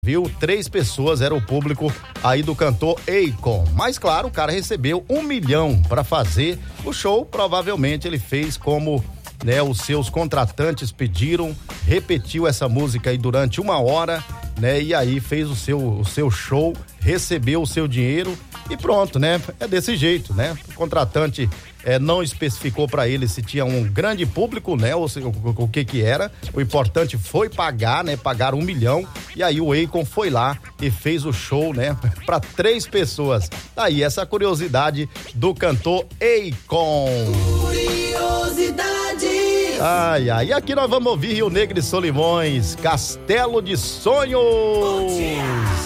Viu? 3 pessoas era o público aí do cantor Akon. Mas claro, o cara recebeu 1 milhão para fazer o show. Provavelmente ele fez como, né, os seus contratantes pediram, repetiu essa música aí durante 1 hora, né? E aí fez o seu show, recebeu o seu dinheiro e pronto, né? É desse jeito, né? O contratante não especificou para ele se tinha um grande público, né? Ou o que era. O importante foi pagar, né? Pagar 1 milhão. E aí o Akon foi lá e fez o show, né? Para 3 pessoas. Aí essa curiosidade do cantor Akon. Curiosidade. Ai, ai. E aqui nós vamos ouvir Rio Negro e Solimões, Castelo de Sonhos.